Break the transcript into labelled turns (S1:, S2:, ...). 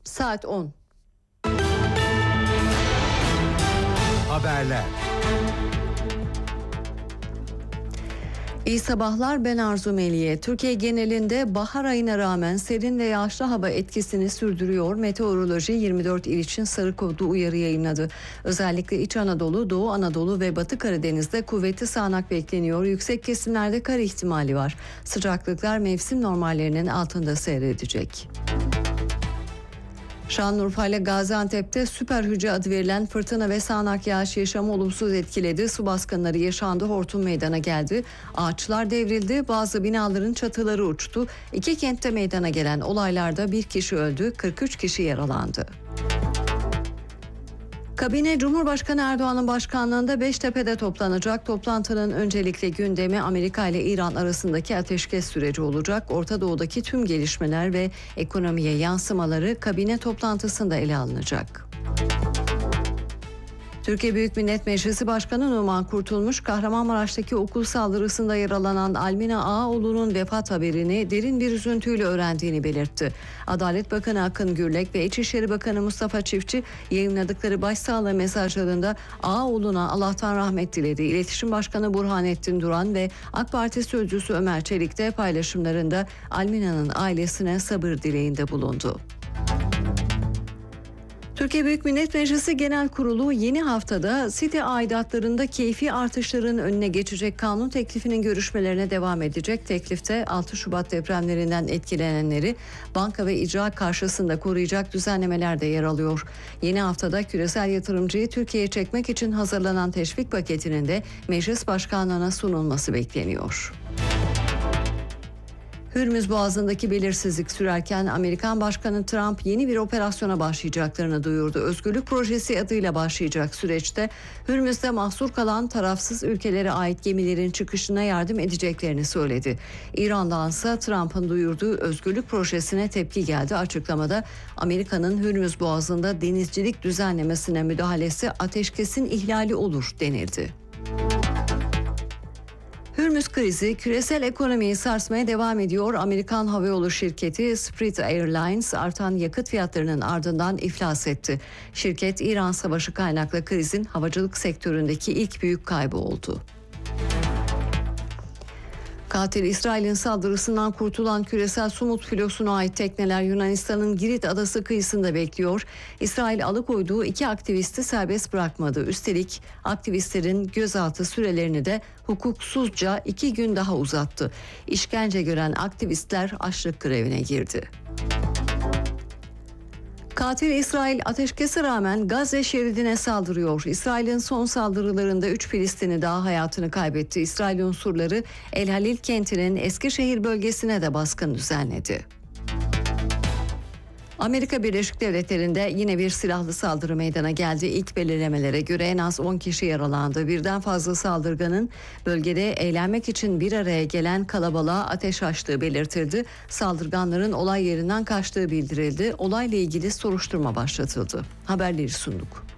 S1: Saat 10.
S2: Haberler.
S1: İyi sabahlar, ben Arzu Meliye. Türkiye genelinde bahar ayına rağmen serin ve yağışlı hava etkisini sürdürüyor. Meteoroloji 24 il için sarı kodlu uyarı yayınladı. Özellikle İç Anadolu, Doğu Anadolu ve Batı Karadeniz'de kuvvetli sağanak bekleniyor. Yüksek kesimlerde kar ihtimali var. Sıcaklıklar mevsim normallerinin altında seyredecek. Şanlıurfa ile Gaziantep'te süper hücre adı verilen fırtına ve sağanak yağış yaşamı olumsuz etkiledi. Su baskınları yaşandı, hortum meydana geldi. Ağaçlar devrildi, bazı binaların çatıları uçtu. İki kentte meydana gelen olaylarda bir kişi öldü, 43 kişi yaralandı. Kabine Cumhurbaşkanı Erdoğan'ın başkanlığında Beştepe'de toplanacak. Toplantının öncelikli gündemi Amerika ile İran arasındaki ateşkes süreci olacak. Orta Doğu'daki tüm gelişmeler ve ekonomiye yansımaları kabine toplantısında ele alınacak. Türkiye Büyük Millet Meclisi Başkanı Numan Kurtulmuş, Kahramanmaraş'taki okul saldırısında yaralanan Almina Ağaoğlu'nun vefat haberini derin bir üzüntüyle öğrendiğini belirtti. Adalet Bakanı Akın Gürlek ve İçişleri Bakanı Mustafa Çiftçi yayınladıkları başsağlığı mesajlarında Ağaoğlu'na Allah'tan rahmet diledi. İletişim Başkanı Burhanettin Duran ve AK Parti Sözcüsü Ömer Çelik de paylaşımlarında Almina'nın ailesine sabır dileğinde bulundu. Türkiye Büyük Millet Meclisi Genel Kurulu yeni haftada site aidatlarında keyfi artışların önüne geçecek kanun teklifinin görüşmelerine devam edecek. Teklifte 6 Şubat depremlerinden etkilenenleri banka ve icra karşısında koruyacak düzenlemeler de yer alıyor. Yeni haftada küresel yatırımcıyı Türkiye'ye çekmek için hazırlanan teşvik paketinin de meclis başkanlığına sunulması bekleniyor. Hürmüz Boğazı'ndaki belirsizlik sürerken Amerikan Başkanı Trump yeni bir operasyona başlayacaklarını duyurdu. Özgürlük Projesi adıyla başlayacak süreçte Hürmüz'de mahsur kalan tarafsız ülkelere ait gemilerin çıkışına yardım edeceklerini söyledi. İran'dan ise Trump'ın duyurduğu Özgürlük Projesi'ne tepki geldi. Açıklamada Amerika'nın Hürmüz Boğazı'nda denizcilik düzenlemesine müdahalesi ateşkesin ihlali olur denildi. Hürmüz krizi küresel ekonomiyi sarsmaya devam ediyor. Amerikan havayolu şirketi Spirit Airlines artan yakıt fiyatlarının ardından iflas etti. Şirket İran savaşı kaynaklı krizin havacılık sektöründeki ilk büyük kaybı oldu. Katil İsrail'in saldırısından kurtulan küresel Sumut filosuna ait tekneler Yunanistan'ın Girit adası kıyısında bekliyor. İsrail alıkoyduğu 2 aktivisti serbest bırakmadı. Üstelik aktivistlerin gözaltı sürelerini de hukuksuzca 2 gün daha uzattı. İşkence gören aktivistler açlık grevine girdi. Katil İsrail ateşkese rağmen Gazze şeridine saldırıyor. İsrail'in son saldırılarında 3 Filistinli daha hayatını kaybetti. İsrail unsurları El Halil kentinin Eskişehir bölgesine de baskın düzenledi. Amerika Birleşik Devletleri'nde yine bir silahlı saldırı meydana geldi. İlk belirlemelere göre en az 10 kişi yaralandı. Birden fazla saldırganın bölgede eğlenmek için bir araya gelen kalabalığa ateş açtığı belirtildi. Saldırganların olay yerinden kaçtığı bildirildi. Olayla ilgili soruşturma başlatıldı. Haberleri sunduk.